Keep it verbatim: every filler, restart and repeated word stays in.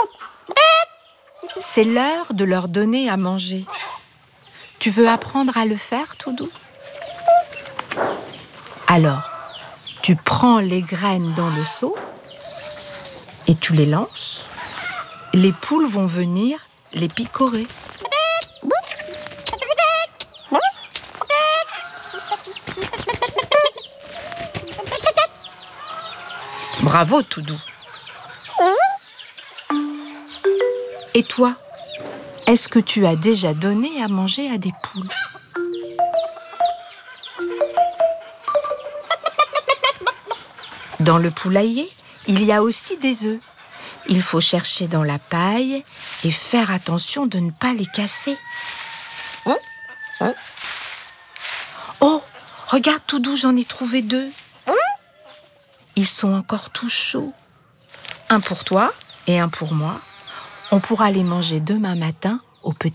C'est l'heure de leur donner à manger. Tu veux apprendre à le faire, Toudou ? Alors, tu prends les graines dans le seau et tu les lances. Les poules vont venir les picorer. Bravo, Toudou. Et toi, est-ce que tu as déjà donné à manger à des poules ? Dans le poulailler, il y a aussi des œufs. Il faut chercher dans la paille et faire attention de ne pas les casser. Oh, regarde Toudou, j'en ai trouvé deux. Ils sont encore tout chauds. Un pour toi et un pour moi. On pourra les manger demain matin au petit